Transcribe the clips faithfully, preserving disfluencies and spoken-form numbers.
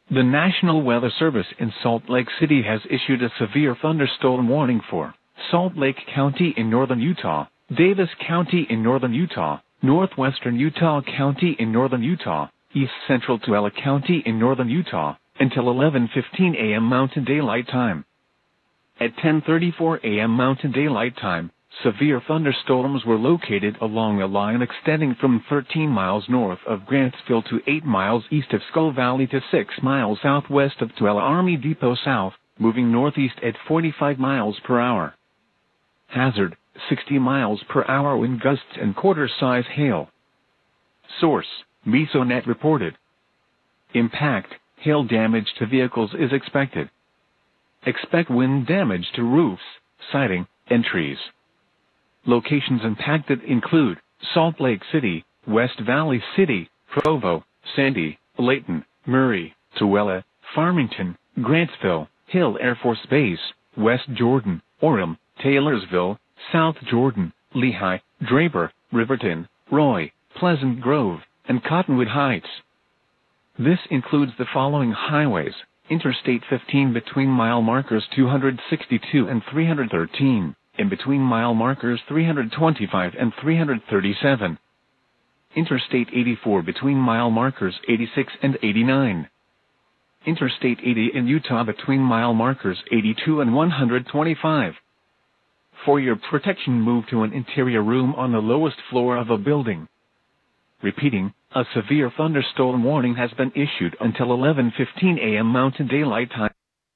The National Weather Service in Salt Lake City has issued a severe thunderstorm warning for Salt Lake County in northern Utah, Davis County in northern Utah, northwestern Utah County in northern Utah, east central Tooele County in northern Utah, until eleven fifteen a.m. Mountain Daylight Time. At ten thirty-four a.m. Mountain Daylight Time, severe thunderstorms were located along a line extending from thirteen miles north of Grantsville to eight miles east of Skull Valley to six miles southwest of Tooele Army Depot South, moving northeast at forty-five miles per hour. Hazard, sixty miles per hour wind gusts and quarter-size hail. Source, Mesonet reported. Impact, hail damage to vehicles is expected. Expect wind damage to roofs, siding, and trees. Locations impacted include Salt Lake City, West Valley City, Provo, Sandy, Layton, Murray, Tooele, Farmington, Grantsville, Hill Air Force Base, West Jordan, Orem, Taylorsville, South Jordan, Lehigh, Draper, Riverton, Roy, Pleasant Grove, and Cottonwood Heights. This includes the following highways: Interstate fifteen between mile markers two hundred sixty-two and three hundred thirteen, and between mile markers three hundred twenty-five and three hundred thirty-seven. Interstate eighty-four between mile markers eighty-six and eighty-nine. Interstate eighty in Utah between mile markers eighty-two and one hundred twenty-five. For your protection, move to an interior room on the lowest floor of a building. Repeating, a severe thunderstorm warning has been issued until eleven fifteen a.m. Mountain Daylight Time.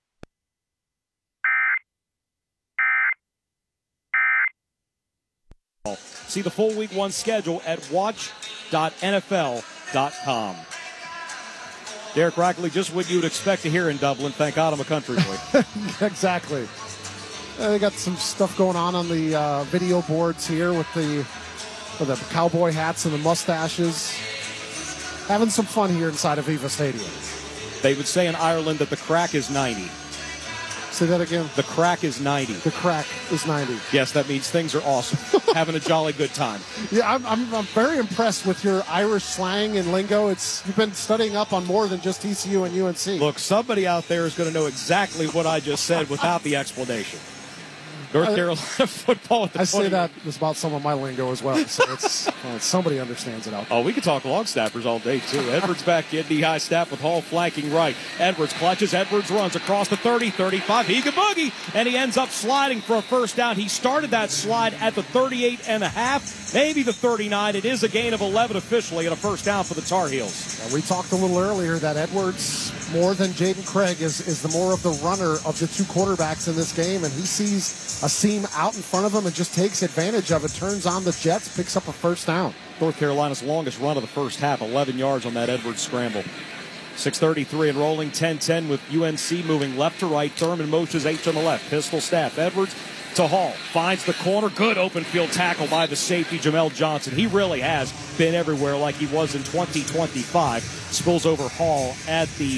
See the full week one schedule at watch dot N F L dot com. Derek Rackley, just what you would expect to hear in Dublin. Thank God I'm a country boy. Exactly. Uh, they got some stuff going on on the uh, video boards here with the, with the cowboy hats and the mustaches. Having some fun here inside of Viva Stadium. They would say in Ireland that the crack is ninety. Say that again. The crack is ninety. The crack is ninety. Yes, that means things are awesome. Having a jolly good time. Yeah, I'm, I'm, I'm very impressed with your Irish slang and lingo. It's you've been studying up on more than just T C U and U N C. Look, somebody out there is going to know exactly what I just said without the explanation. North I, Carolina football at the I say that is about some of my lingo as well, so it's, well, somebody understands it out there. Oh, we could talk long snappers all day, too. Edwards back in, knee-high snap with Hall flanking right. Edwards clutches, Edwards runs across the thirty, thirty-five, he can boogie, and he ends up sliding for a first down. He started that slide at the thirty-eight and a half, maybe the thirty-nine. It is a gain of eleven officially and a first down for the Tar Heels. Now, we talked a little earlier that Edwards, more than Jaden Craig, is, is the more of the runner of the two quarterbacks in this game, and he sees a seam out in front of him and just takes advantage of it, turns on the jets, picks up a first down. North Carolina's longest run of the first half, eleven yards on that Edwards scramble. six thirty-three and rolling, ten ten with U N C moving left to right. Thurman motions H on the left, pistol snap. Edwards to Hall, finds the corner, good open field tackle by the safety, Jamel Johnson. He really has been everywhere like he was in twenty twenty-five. Spills over Hall at the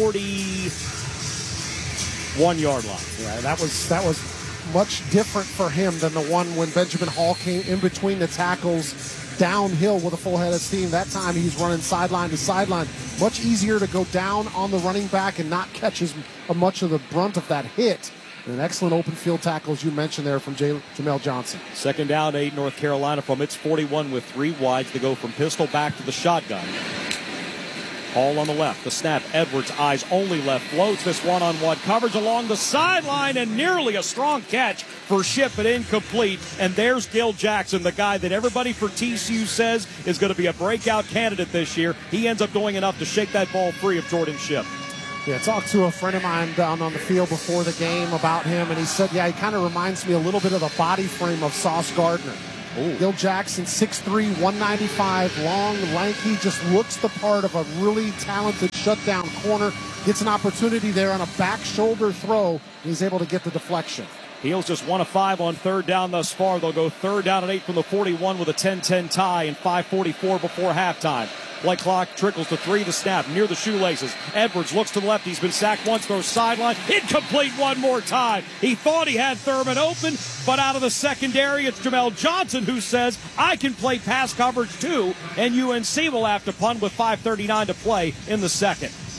forty-one yard line. Yeah, that was that was much different for him than the one when Benjamin Hall came in between the tackles downhill with a full head of steam. That time he's running sideline to sideline. Much easier to go down on the running back and not catch as much of the brunt of that hit. And an excellent open field tackle, as you mentioned there, from J- Jamel Johnson. Second down, eight, North Carolina from its forty-one with three wides to go from pistol back to the shotgun. Hall on the left, the snap, Edwards, eyes only left, floats this one-on-one coverage along the sideline, and nearly a strong catch for Shipp, but incomplete. And there's Gil Jackson, the guy that everybody for T C U says is going to be a breakout candidate this year. He ends up doing enough to shake that ball free of Jordan Shipp. Yeah, I talked to a friend of mine down on the field before the game about him, and he said, yeah, he kind of reminds me a little bit of the body frame of Sauce Gardner. Ooh. Gil Jackson, six three, one ninety-five, long, lanky, just looks the part of a really talented shutdown corner. Gets an opportunity there on a back shoulder throw. He's able to get the deflection. Heels just one of five on third down thus far. They'll go third down and eight from the forty-one with a ten ten tie and five forty-four before halftime. Play clock trickles to three, the snap near the shoelaces. Edwards looks to the left. He's been sacked once, throws sideline. Incomplete one more time. He thought he had Thurman open, but out of the secondary, it's Jamel Johnson who says, I can play pass coverage too, and U N C will have to punt with five thirty-nine to play in the second.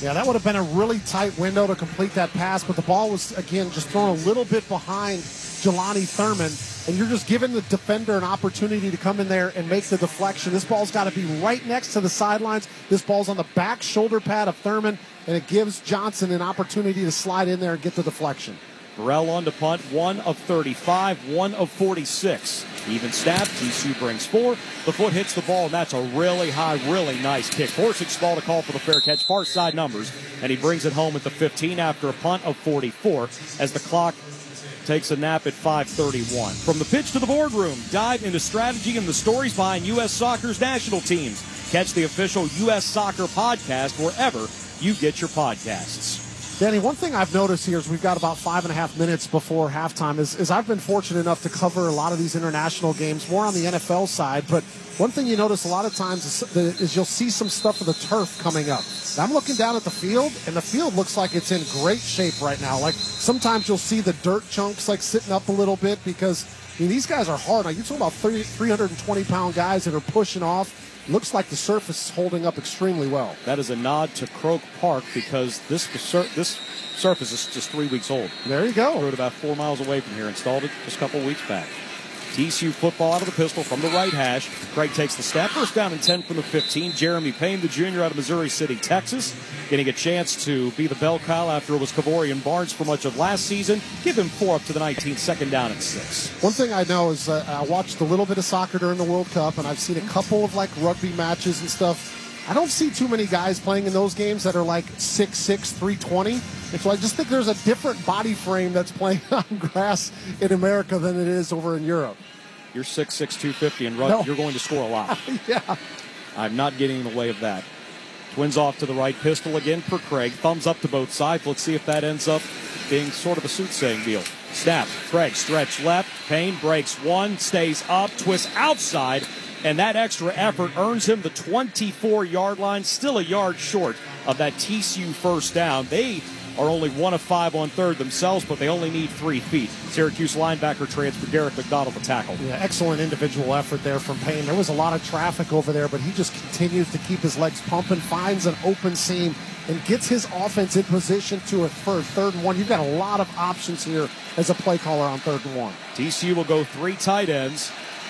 Yeah, that would have been a really tight window to complete that pass, but the ball was, again, just thrown a little bit behind Jelani Thurman, and you're just giving the defender an opportunity to come in there and make the deflection. This ball's got to be right next to the sidelines. This ball's on the back shoulder pad of Thurman, and it gives Johnson an opportunity to slide in there and get the deflection. Burrell on to punt, one of thirty-five, one of forty-six. Even snap, T C U brings four. The foot hits the ball, and that's a really high, really nice kick. Horsich's ball to call for the fair catch, far side numbers, and he brings it home at the fifteen after a punt of forty-four as the clock takes a nap at five thirty-one. From the pitch to the boardroom, dive into strategy and the stories behind U S Soccer's national teams. Catch the official U S Soccer podcast wherever you get your podcasts. Danny, one thing I've noticed here is we've got about five and a half minutes before halftime is, is I've been fortunate enough to cover a lot of these international games, more on the N F L side, but one thing you notice a lot of times is, is you'll see some stuff of the turf coming up. And I'm looking down at the field, and the field looks like it's in great shape right now. Like, sometimes you'll see the dirt chunks, like, sitting up a little bit because, I mean, these guys are hard. Like, you're talking about three hundred twenty pound guys that are pushing off. Looks like the surface is holding up extremely well. That is a nod to Croke Park because this this surface is just three weeks old. There you go. Rode about four miles away from here. Installed it just a couple weeks back. T C U football out of the pistol from the right hash. Craig takes the snap. First down and ten from the fifteen. Jeremy Payne, the junior out of Missouri City, Texas, getting a chance to be the bell cow after it was Kavorian Barnes for much of last season. Give him four up to the nineteen, second down and six. One thing I know is uh, I watched a little bit of soccer during the World Cup, and I've seen a couple of like rugby matches and stuff. I don't see too many guys playing in those games that are like six six, three twenty. And so I just think there's a different body frame that's playing on grass in America than it is over in Europe. You're six six, two fifty, and rugby, no. You're going to score a lot. Yeah. I'm not getting in the way of that. Twins off to the right, pistol again for Craig. Thumbs up to both sides. Let's see if that ends up being sort of a soothsaying deal. Snap, Craig, stretch left. Payne breaks one, stays up, twists outside, and that extra effort earns him the twenty-four yard line, still a yard short of that T C U first down. They are only one of five on third themselves, but they only need three feet. Syracuse linebacker transfer Derek McDonald to tackle. Yeah, excellent individual effort there from Payne. There was a lot of traffic over there, but he just continues to keep his legs pumping, finds an open seam, and gets his offense in position to a for a third and one. You've got a lot of options here as a play caller on third and one. T C U will go three tight ends.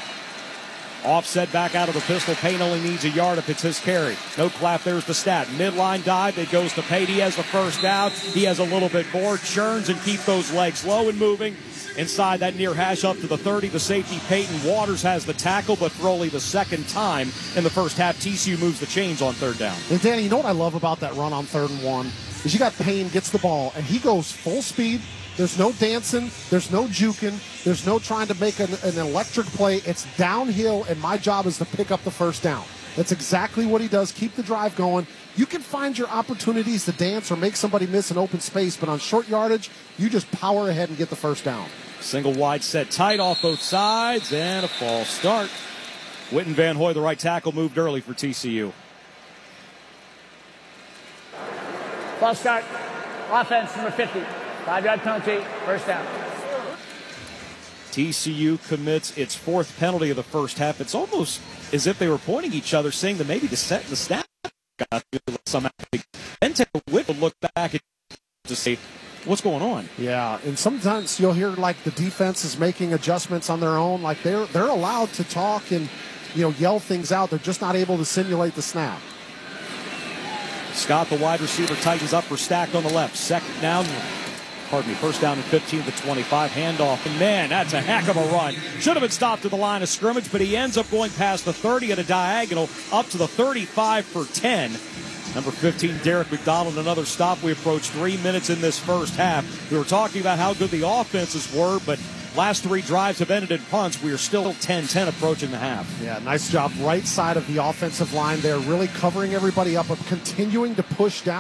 Offset back out of the pistol. Payne only needs a yard if it's his carry. No clap. There's the stat. Midline dive. It goes to Payne. He has the first down. He has a little bit more. Churns and keep those legs low and moving. Inside that near hash up to the thirty. The safety Peyton Waters has the tackle, but for only the second time in the first half, T C U moves the chains on third down. And Danny, you know what I love about that run on third and one is you got Payne gets the ball, and he goes full speed. There's no dancing. There's no juking. There's no trying to make an, an electric play. It's downhill, and my job is to pick up the first down. That's exactly what he does. Keep the drive going. You can find your opportunities to dance or make somebody miss an open space, but on short yardage, you just power ahead and get the first down. Single wide set tight off both sides, and a false start. Witten Van Hoy, the right tackle, moved early for T C U. False start. Offense, number fifty. Five-yard penalty, first down. T C U commits its fourth penalty of the first half. It's almost as if they were pointing each other, saying that maybe the set the snap got somehow. Then Taylor Witt would look back to say, what's going on? Yeah, and sometimes you'll hear like the defense is making adjustments on their own. Like they're they're allowed to talk and you know yell things out. They're just not able to simulate the snap. Scott, the wide receiver, tightens up for Stack on the left. Second down. Pardon me, first down and fifteen to twenty-five. Handoff. And man, that's a heck of a run. Should have been stopped at the line of scrimmage, but he ends up going past the thirty at a diagonal up to the thirty-five for ten. Number fifteen, Derek McDonald, another stop. We approach three minutes in this first half. We were talking about how good the offenses were, but last three drives have ended in punts. We are still ten ten approaching the half. Yeah, nice job right side of the offensive line there, really covering everybody up, but continuing to push down.